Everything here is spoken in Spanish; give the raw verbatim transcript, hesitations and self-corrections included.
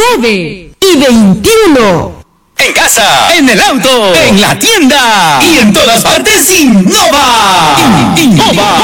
diecinueve y veintiuno. En casa, en el auto, en la tienda y en todas partes, Innova. Innova.